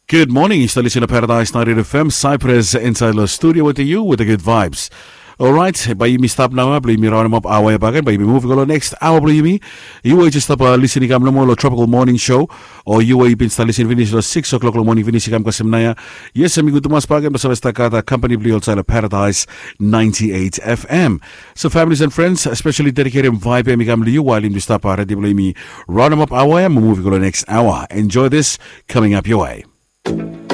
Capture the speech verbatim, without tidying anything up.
Good morning. You're still listening to Paradise ninety F M. Cyprus inside the studio with you with the good vibes. Alright, bayi mi stop na bayi mi round up hour bagan, bayi mi moving on next hour bayi mi. You were just up uh, listening kam mo Tropical Morning Show or you were been listening finish at six o'clock in the morning finish kam kasem na ya. Yes, amigo tumas bagan basta basta kata company blue outside of Paradise ninety-eight F M. So families and friends, especially dedicated vibe mi kam liu while in the stop ready bayi mi round up hour, moving on next hour. Enjoy this coming up your way.